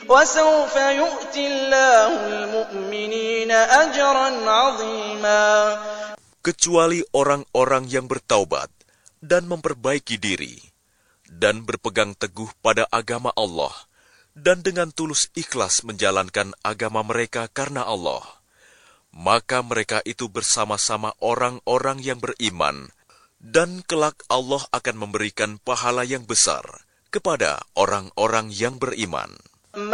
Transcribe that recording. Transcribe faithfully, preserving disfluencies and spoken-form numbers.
وسوف يؤتي الله المؤمنين أجرا عظيما. Kecuali orang-orang yang bertaubat dan memperbaiki diri, dan berpegang teguh pada agama Allah, dan dengan tulus ikhlas menjalankan agama mereka karena Allah, maka mereka itu bersama-sama orang-orang yang beriman, dan kelak Allah akan memberikan pahala yang besar kepada orang-orang yang beriman.